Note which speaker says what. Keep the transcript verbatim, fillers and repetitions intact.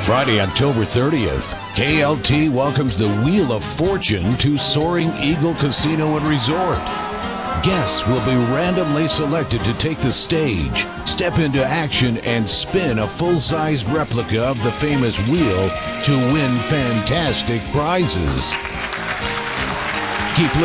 Speaker 1: Friday, October thirtieth, K L T welcomes the Wheel of Fortune to Soaring Eagle Casino and Resort. Guests will be randomly selected to take the stage, step into action, and spin a full-sized replica of the famous wheel to win fantastic prizes. Keep